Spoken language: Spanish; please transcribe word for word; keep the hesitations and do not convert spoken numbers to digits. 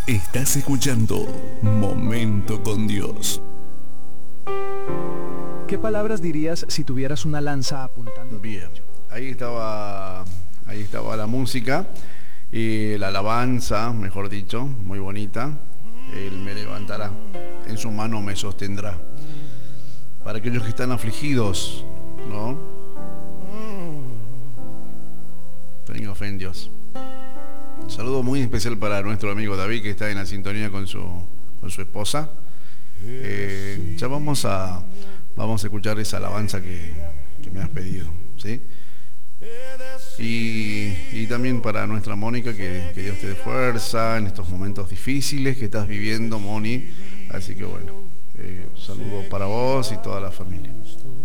Estás escuchando Momento con Dios. ¿Qué palabras dirías si tuvieras una lanza apuntando? Bien, ahí estaba, ahí estaba la música y la alabanza, mejor dicho, muy bonita. Él me levantará, en su mano me sostendrá. Para aquellos que están afligidos, ¿no? Tenga fe en Dios. Un saludo muy especial para nuestro amigo David, que está en la sintonía con su, con su esposa. Eh, ya vamos a, vamos a escuchar esa alabanza que, que me has pedido, ¿sí? Y, y también para nuestra Mónica, que, que Dios te dé fuerza en estos momentos difíciles que estás viviendo, Moni. Así que bueno, eh, un saludo para vos y toda la familia.